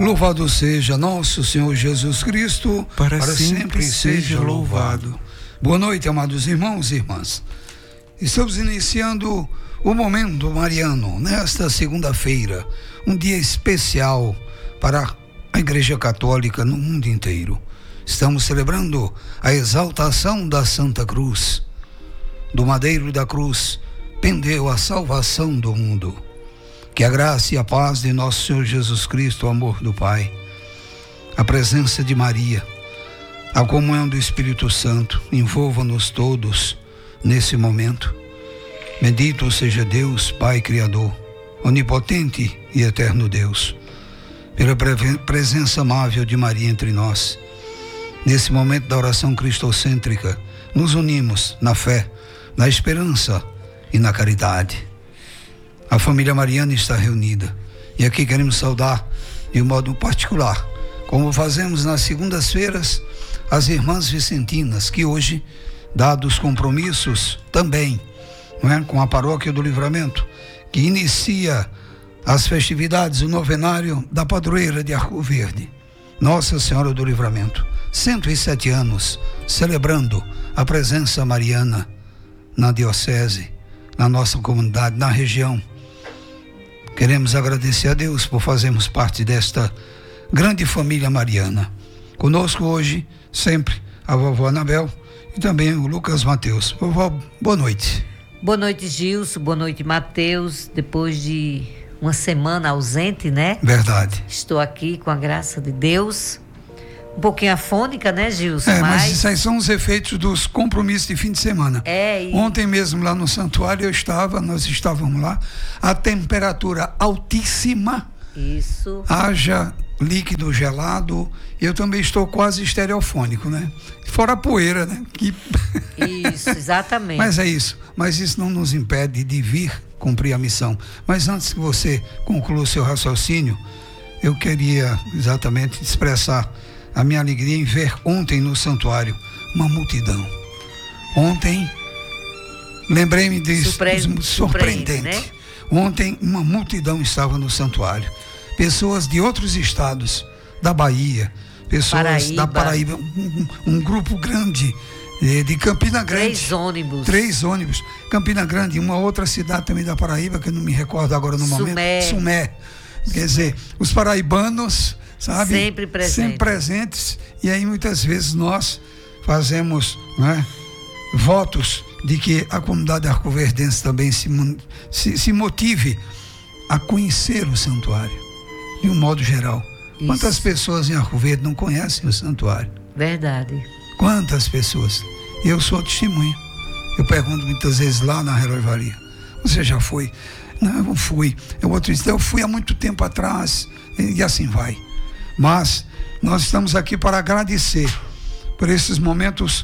Louvado seja nosso Senhor Jesus Cristo, para sempre seja louvado. Boa noite, amados irmãos e irmãs. Estamos iniciando o Momento Mariano nesta segunda-feira, um dia especial para a Igreja Católica no mundo inteiro. Estamos celebrando a exaltação da Santa Cruz. Do madeiro da cruz pendeu a salvação do mundo. Que a graça e a paz de nosso Senhor Jesus Cristo, o amor do Pai, a presença de Maria, a comunhão do Espírito Santo envolva-nos todos nesse momento. Bendito seja Deus, Pai Criador, onipotente e eterno Deus, pela presença amável de Maria entre nós. Nesse momento da oração cristocêntrica, nos unimos na fé, na esperança e na caridade. A família mariana está reunida e aqui queremos saudar de um modo particular, como fazemos nas segundas-feiras, as irmãs vicentinas que hoje, dados compromissos também, não é, com a Paróquia do Livramento, que inicia as festividades, o novenário da padroeira de Arco Verde, Nossa Senhora do Livramento, 107 anos celebrando a presença mariana na diocese, na nossa comunidade, na região. Queremos agradecer a Deus por fazermos parte desta grande família mariana. Conosco hoje, sempre, a vovó Anabel e também o Lucas Mateus. Vovó, boa noite. Boa noite, Gilson. Boa noite, Mateus. Depois de uma semana ausente, né? Verdade. Estou aqui com a graça de Deus. Um pouquinho afônica, né, Gilson? Mas isso aí são os efeitos dos compromissos de fim de semana. Ontem mesmo lá no santuário nós estávamos lá, a temperatura altíssima. Isso. Haja líquido gelado. Eu também estou quase estereofônico, né? Fora a poeira, né? Isso, exatamente. Mas é isso. Mas isso não nos impede de vir cumprir a missão. Mas antes que você conclua o seu raciocínio, eu queria exatamente expressar a minha alegria em ver ontem no santuário uma multidão. Ontem, lembrei-me disso, surpreendente. Né? Ontem uma multidão estava no santuário. Pessoas de outros estados, da Bahia, pessoas da Paraíba, um grupo grande de Campina Grande. 3 ônibus. Campina Grande, uma outra cidade também da Paraíba, que eu não me recordo agora no momento. Sumé. Quer dizer, os paraibanos, sabe? Sempre presentes. E aí muitas vezes nós fazemos, né, votos de que a comunidade arcoverdense também se motive a conhecer o santuário, de um modo geral. Isso. Quantas pessoas em Arco Verde não conhecem o santuário? Verdade. Quantas pessoas? Eu sou testemunha. Eu pergunto muitas vezes lá na relojaria: você já foi? Não, eu não fui. O outro diz: eu fui há muito tempo atrás. E assim vai. Mas nós estamos aqui para agradecer por esses momentos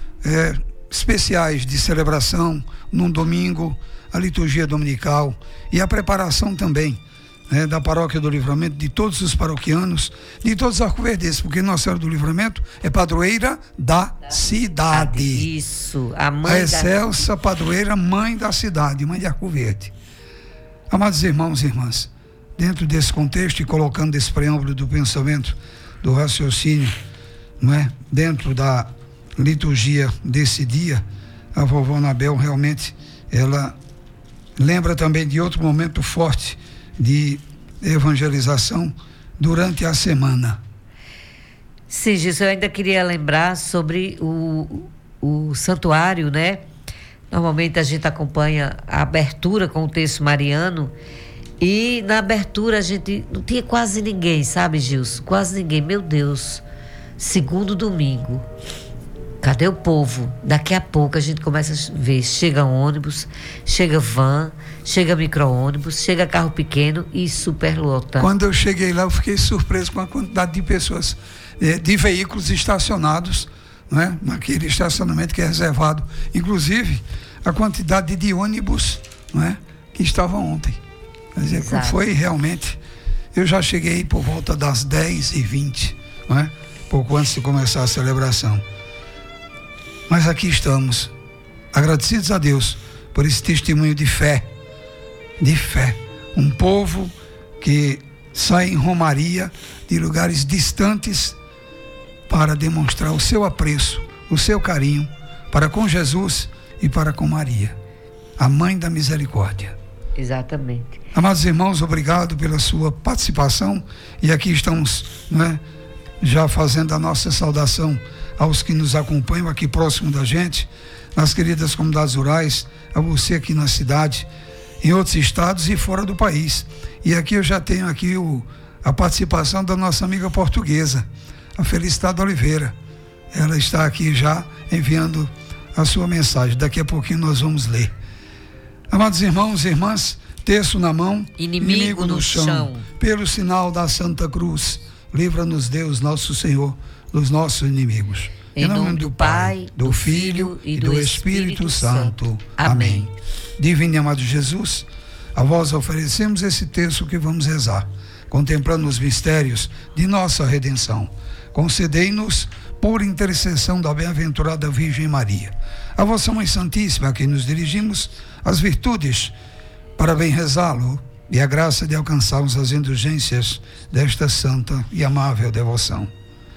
especiais de celebração num domingo, a liturgia dominical e a preparação também da Paróquia do Livramento, de todos os paroquianos, de todos os arcoverdenses, porque Nossa Senhora do Livramento é padroeira da cidade. Isso, a excelsa padroeira, mãe da cidade, mãe de Arco Verde. Amados irmãos e irmãs, dentro desse contexto e colocando esse preâmbulo do pensamento, do raciocínio, não é? Dentro da liturgia desse dia, a vovó Anabel realmente, ela lembra também de outro momento forte de evangelização durante a semana. Sim, Gilson, eu ainda queria lembrar sobre o santuário, né? Normalmente a gente acompanha a abertura com o texto mariano. E na abertura a gente não tinha quase ninguém, sabe, Gilson? Quase ninguém. Meu Deus, segundo domingo, cadê o povo? Daqui a pouco a gente começa a ver, chega ônibus, chega van, chega micro-ônibus, chega carro pequeno e superlota. Quando eu cheguei lá, eu fiquei surpreso com a quantidade de pessoas, de veículos estacionados, não é? Naquele estacionamento que é reservado. Inclusive, a quantidade de ônibus, não é? Que estavam ontem. Quer dizer, foi realmente. Eu já cheguei por volta das 10h20, não é? Pouco antes de começar a celebração. Mas aqui estamos, agradecidos a Deus por esse testemunho de fé. Um povo que saem em romaria de lugares distantes para demonstrar o seu apreço, o seu carinho para com Jesus e para com Maria, a Mãe da Misericórdia. Exatamente. Amados irmãos, obrigado pela sua participação, e aqui estamos, já fazendo a nossa saudação aos que nos acompanham aqui próximo da gente, nas queridas comunidades rurais, a você aqui na cidade, em outros estados e fora do país. E aqui eu já tenho aqui a participação da nossa amiga portuguesa, a Felicidade Oliveira. Ela está aqui já enviando a sua mensagem. Daqui a pouquinho nós vamos ler. Amados irmãos e irmãs, terço na mão, inimigo no chão. Pelo sinal da Santa Cruz, livra-nos Deus, nosso Senhor, dos nossos inimigos. Em nome do Pai, do Filho e do Espírito Santo. Amém. Divino e amado Jesus, a vós oferecemos esse terço que vamos rezar, contemplando os mistérios de nossa redenção. Concedei-nos, por intercessão da bem-aventurada Virgem Maria, a vossa Mãe Santíssima, a quem nos dirigimos, as virtudes para bem rezá-lo e a graça de alcançarmos as indulgências desta santa e amável devoção.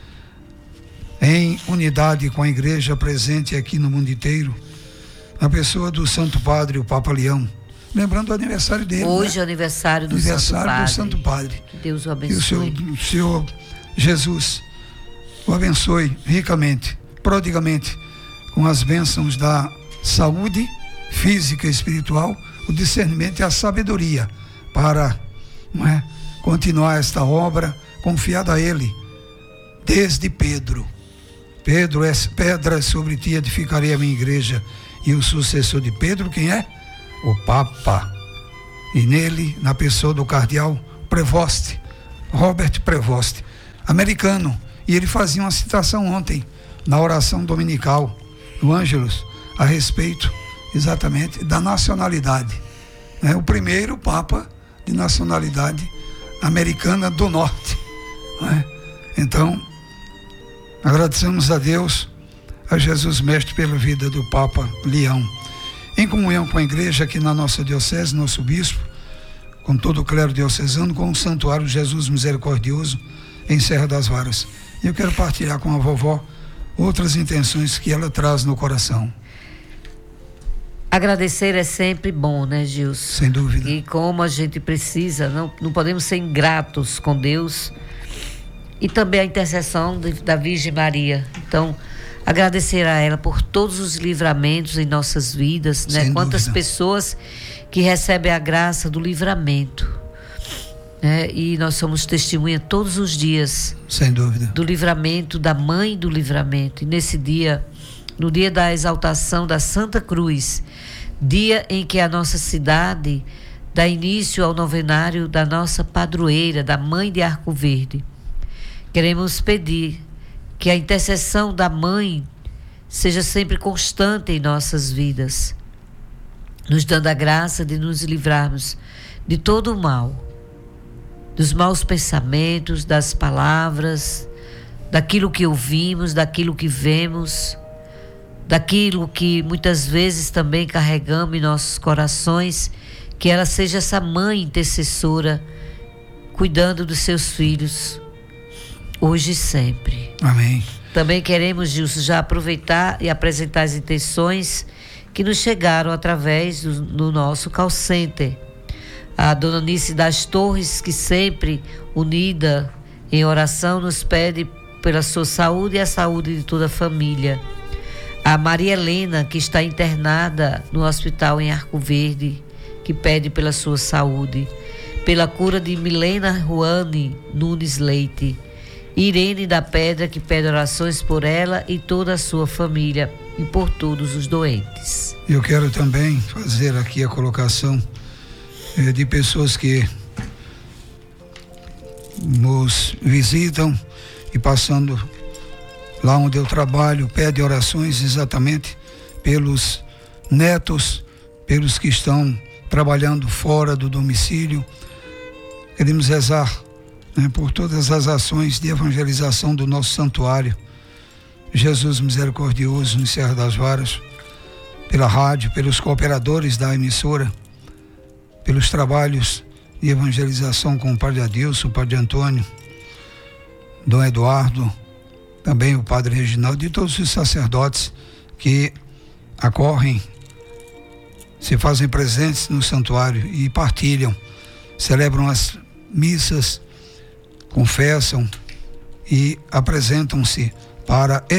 Em unidade com a Igreja presente aqui no mundo inteiro, na pessoa do Santo Padre, o Papa Leão, lembrando o aniversário dele. Hoje é o aniversário do Santo Padre. Que Deus o abençoe. Que o Senhor Jesus o abençoe ricamente, prodigamente, com as bênçãos da saúde física e espiritual, o discernimento e a sabedoria para continuar esta obra confiada a Ele, desde Pedro. Pedro, pedra sobre ti edificarei a minha igreja, e o sucessor de Pedro, quem é? O Papa. E nele, na pessoa do cardeal Prevost, Robert Prevost, americano, e ele fazia uma citação ontem, na oração dominical, no Ângelus, a respeito exatamente da nacionalidade. O primeiro Papa de nacionalidade americana do Norte. Então, agradecemos a Deus, a Jesus Mestre, pela vida do Papa Leão. Em comunhão com a Igreja aqui na nossa diocese, nosso bispo, com todo o clero diocesano, com o Santuário Jesus Misericordioso em Serra das Varas. E eu quero partilhar com a vovó outras intenções que ela traz no coração. Agradecer é sempre bom, né, Gilson? Sem dúvida. E como a gente precisa, não podemos ser ingratos com Deus. E também a intercessão da Virgem Maria. Então, agradecer a ela por todos os livramentos em nossas vidas, né? Quantas pessoas que recebem a graça do livramento, né? E nós somos testemunha todos os dias. Sem dúvida. Do livramento, da Mãe do livramento. E nesse dia, no dia da exaltação da Santa Cruz, dia em que a nossa cidade dá início ao novenário da nossa padroeira, da Mãe de Arco Verde, queremos pedir que a intercessão da Mãe seja sempre constante em nossas vidas, nos dando a graça de nos livrarmos de todo o mal, dos maus pensamentos, das palavras, daquilo que ouvimos, daquilo que vemos, daquilo que muitas vezes também carregamos em nossos corações, que ela seja essa mãe intercessora, cuidando dos seus filhos, hoje e sempre. Amém. Também queremos, Gilson, já aproveitar e apresentar as intenções que nos chegaram através do nosso call center. A dona Nice das Torres, que sempre unida em oração nos pede pela sua saúde e a saúde de toda a família. A Maria Helena, que está internada no hospital em Arco Verde, que pede pela sua saúde. Pela cura de Milena Ruane Nunes Leite. Irene da Pedra, que pede orações por ela e toda a sua família e por todos os doentes. Eu quero também fazer aqui a colocação de pessoas que nos visitam e passando lá onde eu trabalho, pede orações exatamente pelos netos, pelos que estão trabalhando fora do domicílio. Queremos rezar por todas as ações de evangelização do nosso santuário, Jesus Misericordioso, em Serra das Varas, pela rádio, pelos cooperadores da emissora, pelos trabalhos de evangelização com o Padre Adilson, o Padre Antônio, Dom Eduardo, também o Padre Reginaldo e todos os sacerdotes que acorrem, se fazem presentes no santuário e partilham, celebram as missas, confessam e apresentam-se para